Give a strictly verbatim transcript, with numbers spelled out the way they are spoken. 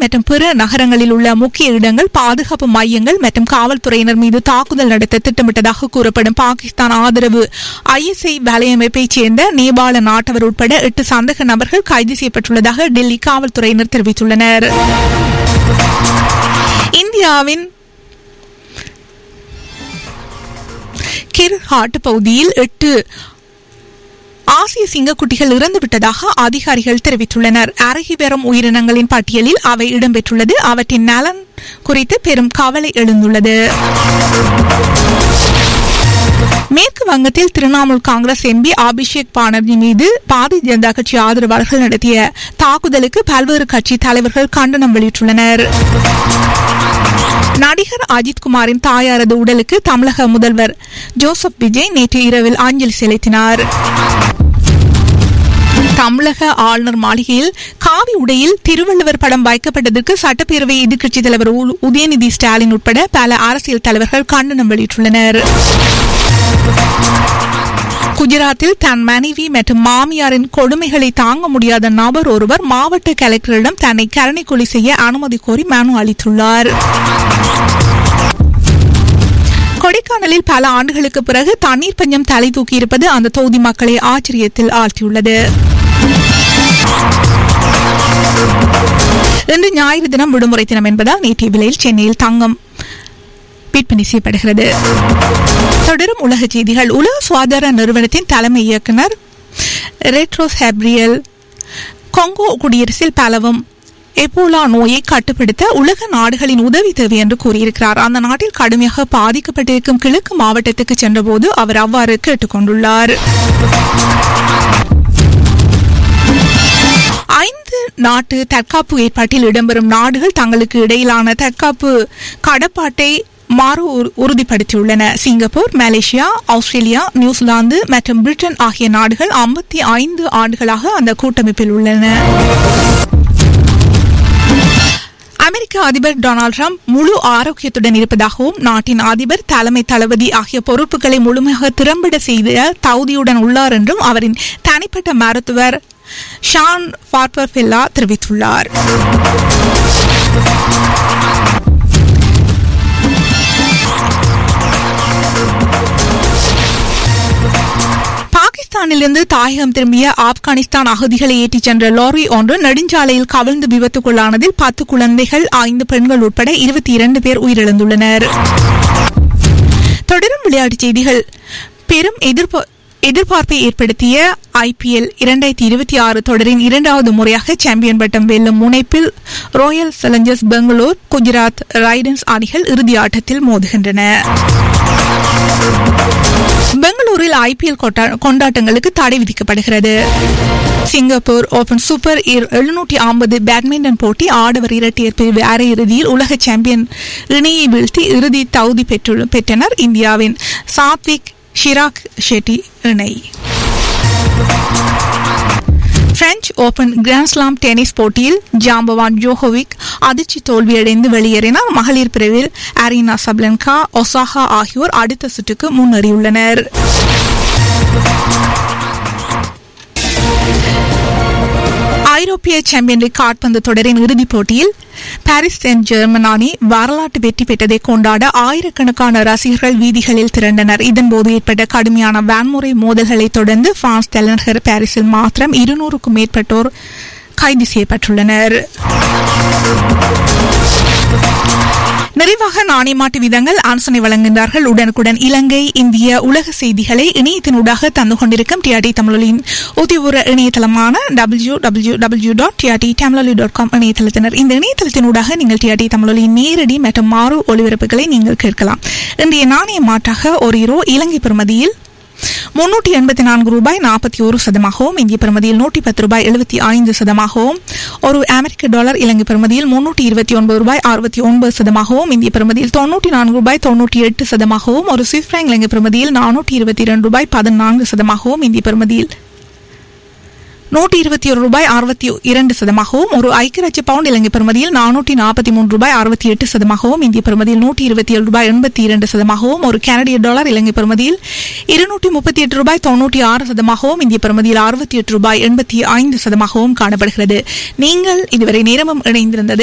மற்றும் பிற நகரங்களில் உள்ள முக்கிய இடங்கள், பாதுகாப்பு மையங்கள் மற்றும் காவல்துறையினர் மீது தாக்குதல் நடத்த திட்டமிட்டதாக கூறப்படும் பாகிஸ்தான் ஆதரவு ஐஎஸ்ஐ வலையமைப்பைச் சேர்ந்த நேபாள நாட்டவர் உட்பட எட்டு சந்தேக நபர்கள் கைது செய்யப்பட்டுள்ளதாக டெல்லி காவல்துறையினர் தெரிவித்துள்ளனர். இந்தியாவின் கிர்ஹாட் பகுதியில் எட்டு ஆசிய சிங்கக்குட்டிகள் இறந்துவிட்டதாக அதிகாரிகள் தெரிவித்துள்ளனர். அருகி வரும் உயிரினங்களின் பட்டியலில் அவை இடம்பெற்றுள்ளது. அவற்றின் நலன் குறித்து பெரும் கவலை எழுந்துள்ளது. மேற்கு வங்கத்தில் திரிணாமுல் காங்கிரஸ் எம்பி அபிஷேக் பானர்ஜி மீது பாரதிய ஜனதா கட்சி ஆதரவாளர்கள் நடத்திய தாக்குதலுக்கு பல்வேறு கட்சி தலைவர்கள் கண்டனம் வெளியிட்டுள்ளனர். நடிகர் அஜித் குமாரின் தாயாரது உடலுக்கு தமிழக முதல்வர் ஜோசப் விஜய் நேற்று இரவில் அஞ்சலி செலுத்தினார். தமிழக ஆளுநர் மாளிகையில் காவி உடையில் திருவள்ளுவர் படம் வைக்கப்பட்டதற்கு சட்டப்பேரவை எதிர்க்கட்சித் தலைவர் உதயநிதி ஸ்டாலின் உட்பட பல அரசியல் தலைவர்கள் கண்டனம் வெளியிட்டுள்ளனர். குஜராத்தில் தன் மனைவி மற்றும் மாமியாரின் கொடுமைகளை தாங்க முடியாத நபர் ஒருவர் மாவட்ட கலெக்டரிடம் தன்னை கருணை கொலை செய்ய அனுமதி கோரி மனு அளித்துள்ளார். கொடைக்கானலில் பல ஆண்டுகளுக்கு பிறகு தண்ணீர் பஞ்சம் தலை தூக்கியிருப்பது அந்த தொகுதி மக்களை ஆச்சரியத்தில் ஆழ்த்தியுள்ளது. இன்று ஞாயிறு தினம் விடுமுறை தினம் என்பதால் நேற்றைய விலையில் சென்னையில் தங்கம் விற்பனை செய்யப்படுகிறது. தொடரும் உலக செய்திகள். உலக சுகாதார நிறுவனத்தின் தலைமை இயக்குநர் ரெட்ரோஸ் ஹேப்ரியல் கொங்கோ குடியரசில் பலவும் எபோலா நோயை கட்டுப்படுத்த உலக நாடுகளின் உதவி தேவை என்று கூறியிருக்கிறார். அந்த நாட்டில் கடுமையாக பாதிக்கப்பட்டிருக்கும் கிழக்கு மாவட்டத்துக்கு சென்றபோது அவர் அவ்வாறு கேட்டுக் கொண்டுள்ளார். ஐந்து நாட்டு தற்காப்பு ஏற்பாட்டில் இடம்பெறும் நாடுகள் தங்களுக்கு இடையிலான தற்காப்பு கடப்பாட்டை மாறு உறுதிப்படுத்தியுள்ளன. சிங்கப்பூர், மலேசியா, ஆஸ்திரேலியா, நியூசிலாந்து மற்றும் பிரிட்டன் ஆகிய நாடுகள் ஐம்பத்தி ஐந்து ஆண்டுகளாக அந்த கூட்டமைப்பில் உள்ளன. அமெரிக்க அதிபர் டொனால்டு டிரம்ப் முழு ஆரோக்கியத்துடன் இருப்பதாகவும் நாட்டின் அதிபர், தலைமை தளபதி ஆகிய பொறுப்புகளை முழுமையாக திறம்பட செய்த தகுதியுடன் உள்ளார் என்றும் அவரின் தனிப்பட்ட மருத்துவர் ஷான் ஃபார்பர்ஃபெல்லா தெரிவித்துள்ளார். பாகிஸ்தானிலிருந்து தாயகம் திரும்பிய ஆப்கானிஸ்தான் அகதிகளை ஏற்றிச் சென்ற லாரி ஒன்று நெடுஞ்சாலையில் கவிழ்ந்து விபத்துக்குள்ளானதில் பத்து குழந்தைகள், ஐந்து பெண்கள் உட்பட இருபத்தி இரண்டு பேர் உயிரிழந்துள்ளனர். தொடரும் விளையாட்டுச் செய்திகள். பெரும் எதிர்பார்ப்பை ஏற்படுத்திய ஐபிஎல் இரண்டாயிரத்தி இருபத்தி ஆறு தொடரின் இரண்டாவது முறையாக சாம்பியன் பட்டம் வெல்லும் முனைப்பில் Royal Challengers Bangalore, Gujarat Riders அணிகள் இறுதி ஆட்டத்தில் மோதுகின்றன. பெங்களூரில் ஐபிஎல் கொண்டாட்டங்களுக்கு தடை விதிக்கப்படுகிறது. சிங்கப்பூர் ஓபன் சூப்பர் எழுநூற்றி ஐம்பது பேட்மிண்டன் போட்டி ஆடவர் இரட்டையர் பிரிவு அரையிறுதியில் உலக சாம்பியன் இணையை வீழ்த்தி இறுதி தகுதி பெற்றனர் இந்தியாவின் சாத்விக் ஷிராக் ஷெட்டி இணை. பிரெஞ்ச் ஓபன் கிராண்ட்ஸ்லாம் டென்னிஸ் போட்டியில் ஜாம்பவான் ஜோகோவிக் அதிர்ச்சி தோல்வியடைந்து வெளியேறினார். மகளிர் பிரிவில் அரினா சப்லன்கா, ஒசாகா ஆகியோர் அடுத்த சுற்றுக்கு முன்னேறியுள்ளனர். ஐரோப்பிய சாம்பியன் லீக் கால்பந்து தொடரின் இறுதிப் போட்டியில் பாரிஸ் செயின்ட் ஜெர்மன் அணி வரலாற்று வெற்றி பெற்றதை கொண்டாட ஆயிரக்கணக்கான ரசிகர்கள் வீதிகளில் திரண்டனர். இதன்போது ஏற்பட்ட கடுமையான வன்முறை மோதல்களை தொடர்ந்து பிரான்ஸ் தலைநகர் பாரிஸில் மாத்திரம் இருநூறுக்கும் மேற்பட்டோர் கைது செய்யப்பட்டுள்ளனர். நிறைவாக நாணயமாட்டு விதங்கள் ஆன்சனை வழங்குகின்றார்கள். உடனுக்குடன் இலங்கை, இந்திய, உலக செய்திகளை இணையத்தினூடாக தந்து கொண்டிருக்கும் டிஆர்டி தமிழொலியின் உத்தியோக இணையதளமான W W W dot TRT தமிழொலி டாட் காம் இணையதளத்தினர். இந்த இணையதளத்தினூடாக நீங்கள் டிஆர்டி தமிழொலியின் நேரடி மற்றும் மாறு ஒலிபரப்புகளை நீங்கள் கேட்கலாம். இன்றைய நாணய மாற்றாக ஒரு யூரோ இலங்கை பெறுமதியில் முன்னூற்றி எண்பத்தி நான்கு ரூபாய் நாற்பத்தி ஒரு சதமாகவும், இந்திய பெறுமதியில் நூற்றி பத்து ரூபாய் எழுபத்தி ஐந்து சதமாகவும், ஒரு அமெரிக்க டாலர் இலங்கை பெறுமதியில் முன்னூற்றி இருபத்தி ஒன்பது ரூபாய் அறுபத்தி ஒன்பது சதமாகவும், இந்திய பெறுமதியில் தொன்னூற்றி நான்கு ரூபாய் தொன்னூற்றி எட்டு சதமாகவும், ஒரு சுவிஸ் பிராங்க் இலங்கை பெறுமதியில் நானூற்றி இருபத்தி இரண்டு ரூபாய் பதினான்கு சதமாகவும், இந்திய பெறுமதியில் நூற்றி இருபத்தி ஒரு ரூபாய் அறுபத்தி இரண்டு சதமாகவும், ஒரு ஐக்கிய ராஜ்ய பவுண்ட் இலங்கை பெறுமதியில் நானூற்றி நாற்பத்தி மூன்று ரூபாய் அறுபத்தி எட்டு சதமாகவும், இந்திய பெறுமதியில் நூற்றி இருபத்தி ஏழு ரூபாய் எண்பத்தி இரண்டு சதமாகவும், ஒரு கனடிய டாலர் இலங்கை பெறுமதியில் இருநூற்றி முப்பத்தி எட்டு ரூபாய் தொன்னூற்றி ஆறு சதமாகவும், இந்திய பெறுமதியில் அறுபத்தி எட்டு ரூபாய் எண்பத்தி ஐந்து சதமாகவும் காணப்படுகிறது. நீங்கள் இதுவரை நேரமும் இணைந்திருந்தது